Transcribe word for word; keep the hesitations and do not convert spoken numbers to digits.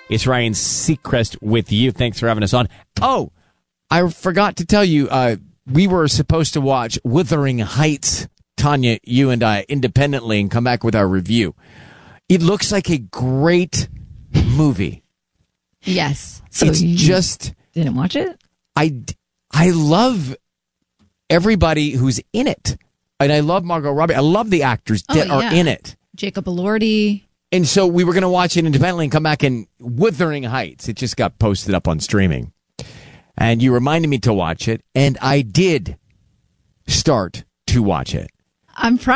It's Ryan Seacrest with you. Thanks for having us on. Oh, I forgot to tell you, uh, we were supposed to watch Wuthering Heights, Tanya, you and I, independently and come back with our review. It looks like a great movie. Yes. So it's you just... Didn't watch it? I, I love everybody who's in it. And I love Margot Robbie. I love the actors Oh, that yeah. are in it. Jacob Elordi. And so we were going to watch it independently and come back and Wuthering Heights. It just got posted up on streaming. And you reminded me to watch it. And I did start to watch it. I'm proud.